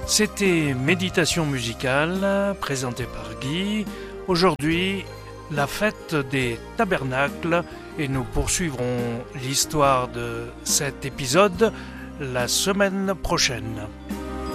C'était Méditation musicale, présentée par Guy. Aujourd'hui, la fête des tabernacles, et nous poursuivrons l'histoire de cet épisode la semaine prochaine.